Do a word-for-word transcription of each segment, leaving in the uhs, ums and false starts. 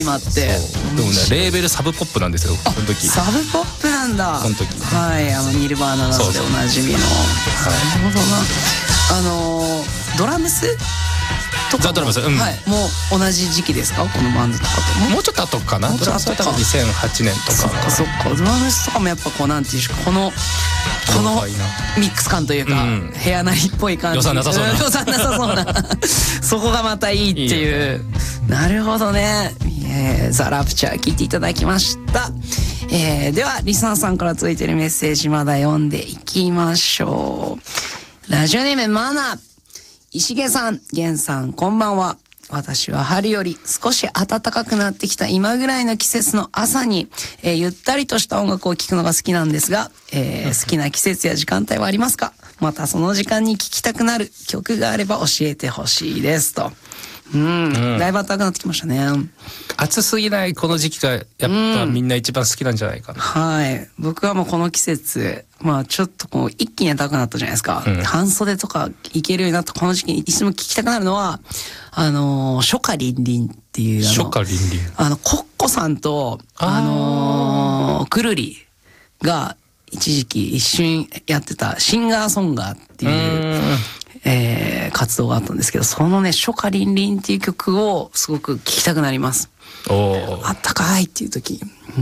今ってでもねレーベルサブポップなんですよこの時。 サブポップなんだこの時はいあのニルバーナなどでおなじみの。なるほどな。あのー、ドラムスとかザ・ドラムス、うん、 はい、もう同じ時期ですかこのバンドとかと。 もうちょっと後かな。 もうちょっと後かドラムスは多分にせんはちねんとか。 そっかそっか。ドラムスとかもやっぱこうなんていうんでしょうこのこのミックス感というか、うん、部屋なりっぽい感じ。 予算なさそうな予算なさそうなそこがまたいいっていう。いいなるほどね。えー、ザ・ラプチャー聞いていただきました。えー、ではリスナーさんから届いてるメッセージまだ読んでいきましょう。ラジオネームマナ石毛さん、源さんこんばんは。私は春より少し暖かくなってきた今ぐらいの季節の朝に、えー、ゆったりとした音楽を聴くのが好きなんですが、えー、好きな季節や時間帯はありますか？またその時間に聴きたくなる曲があれば教えてほしいですと。うん、うん、だいぶ暖かくなってきましたね。 暑すぎないこの時期がやっぱみんな一番好きなんじゃないかな、うん、 はい僕はもうこの季節まあちょっとこう一気に暖かくなったじゃないですか、うん、半袖とかいけるようになったこの時期にいつも聞きたくなるのはあのー、初夏りんりんっていう初夏りんりんあのコッコさんとあのー、くるりが一時期一瞬やってたシンガーソンガーっていうえー、活動があったんですけどそのね初夏りんりんっていう曲をすごく聴きたくなります。おあったかいっていう時、うん、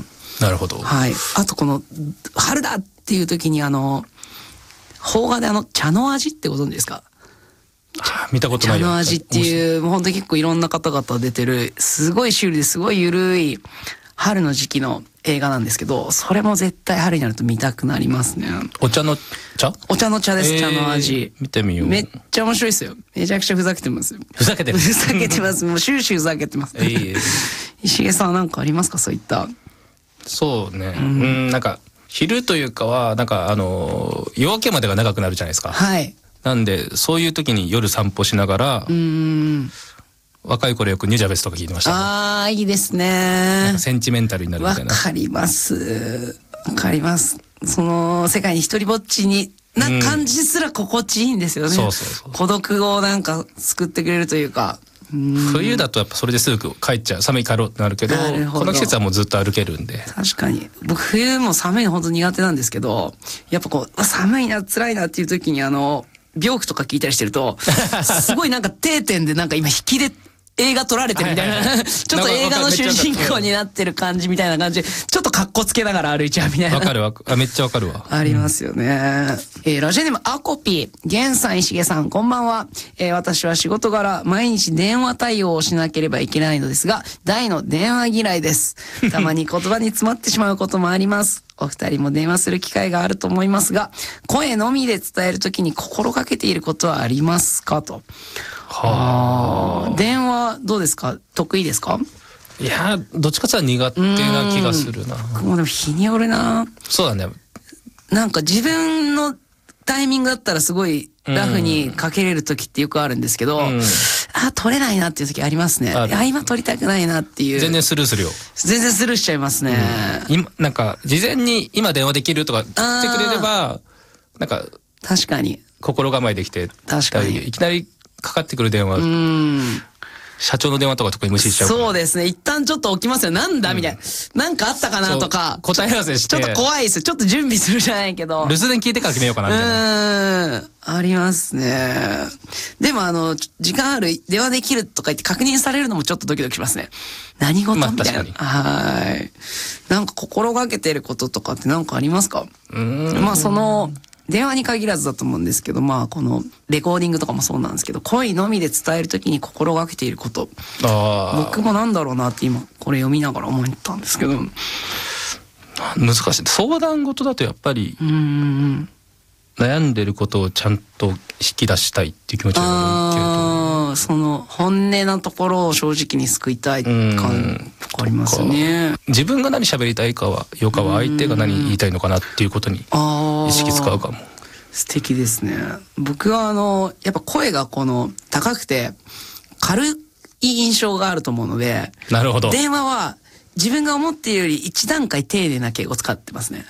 なるほど。 はい。あとこの春だっていう時にあの邦画であの茶の味ってご存知ですか？ 見たことないよ。 茶の味っていうもう本当に結構いろんな方々出てるすごいシュールですごいゆるい春の時期の映画なんですけどそれも絶対春になると見たくなりますね。 お茶の茶？お茶の茶です、えー、茶の味見てみよう。 めっちゃ面白いですよ。めちゃくちゃふざけてますよ。 ふざけてるふざけてますもう終始ふざけてます、えー、石毛さんは何かありますかそういった。 そうね、うん、うんなんか昼というかはなんかあの夜明けまでが長くなるじゃないですか。はいなんでそういう時に夜散歩しながらうん若い頃よくニュジャベスとか聞いてました、ね、 あーいいですね。 なんかセンチメンタルになるみたいな。 わかりますわかります。その世界に一人ぼっちにな感じすら心地いいんですよね、うん、そうそうそう孤独をなんか救ってくれるというかうん冬だとやっぱそれですぐ帰っちゃう寒い帰ろうってなるけど、どこの季節はもうずっと歩けるんで。 確かに僕冬も寒いの本当苦手なんですけどやっぱこう寒いな辛いなっていう時にあの病気とか聞いたりしてるとすごいなんか定点でなんか今引きで映画撮られてるみたいな、はいはいはい、ちょっと映画の主人公になってる感じみたいな感じちょっとカッコつけながら歩いちゃうみたいな。 わかるわかるめっちゃわかるわ。 ありますよね、うんえー、ラジオネームアコピー源さん石毛さんこんばんは、えー、私は仕事柄毎日電話対応をしなければいけないのですが大の電話嫌いです。たまに言葉に詰まってしまうこともあります。お二人も電話する機会があると思いますが声のみで伝えるときに心がけていることはありますかと。はあ電話どうですか得意ですか？ いやどっちかというと苦手な気がするな。 もうでも日によるな。 そうだね。なんか自分のタイミングだったらすごいラフにかけれる時ってよくあるんですけど、うん、あ取れないなっていう時ありますね。あ今取りたくないなっていう。 全然スルーするよ。 全然スルーしちゃいますね、 うん、今なんか事前に今電話できるとか言ってくれればなんか確かに心構えできて確かにいきなりかかってくる電話うん社長の電話とか特に無視しちゃう。 そうですね一旦ちょっと起きますよなんだ、うん、みたいななんかあったかなとか答え合わせしてちょっと怖いですちょっと準備するじゃないけど留守電聞いてから決めようかなみたいなうんありますね。でもあの時間ある電話できるとか言って確認されるのもちょっとドキドキしますね。何事、まあ、みたいなはいなんか心がけてることとかって何かありますか？うんまあその電話に限らずだと思うんですけどまあこのレコーディングとかもそうなんですけど声のみで伝えるときに心がけていることあ僕もなんだろうなって今これ読みながら思ったんですけど難しい。相談事だとやっぱりうん悩んでることをちゃんと引き出したいっていう気持ちがあるけどその本音なところを正直に救いたい感ありますよね。 自分が何喋りたいかはよかは相手が何言いたいのかなっていうことに意識使うかも。 素敵ですね。僕はあのやっぱ声がこの高くて軽い印象があると思うのでなるほど電話は自分が思っているより一段階丁寧な敬語を使ってますね。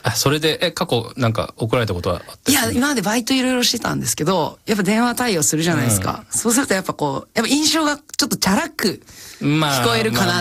あ、それで、え、過去なんか怒られたことはあった？ いや、今までバイトいろいろしてたんですけど、やっぱ電話対応するじゃないですか。うん、そうするとやっぱこう、やっぱ印象がちょっとチャラく聞こえるかな